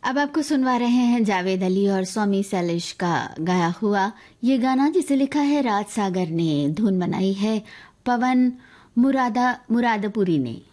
अब आपको सुनवा रहे हैं जावेद अली और सोमी सैलिश का गाया हुआ ये गाना, जिसे लिखा है राज सागर ने, धुन बनाई है पवन मुरादापुरी ने।